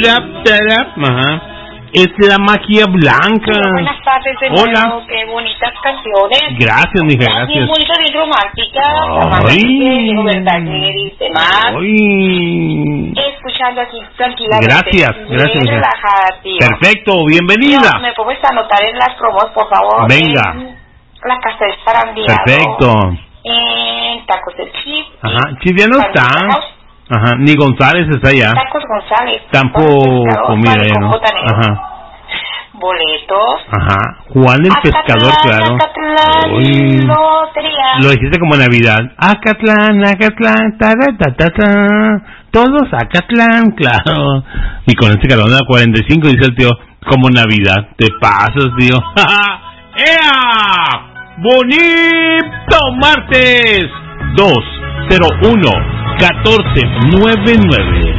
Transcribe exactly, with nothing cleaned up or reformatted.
tarap, tarap. Ajá. Es la magia blanca. Hola, buenas tardes de Hola. nuevo. Qué bonitas canciones. Gracias, mija, gracias. Bien bonita, bien romántica. Ay. Verdader y demás. Ay. Escuchando aquí tranquilamente. Gracias, bien gracias, mija. relajada, tío. Perfecto, bienvenida. Tío, ¿me puedes anotar en las promos, por favor? Venga. En la casa del zarandeado. Perfecto. En Tacos del Chip. Ajá, Chip ya no está. Ajá, ni González está allá. Tacos González. Tampoco, mira, ya no. Ajá. Boletos. Ajá. Juan el Acatlán, pescador, claro. Acatlán, Uy. lotería. Lo dijiste como Navidad. Acatlán, Acatlán, tara, ta, ta, ta. Todos Acatlán, claro. Y con este calor de la cuarenta y cinco dice el tío, como Navidad. Te pasas, tío. ¡Ea! ¡Bonito martes! dos cero uno catorce noventa y nueve.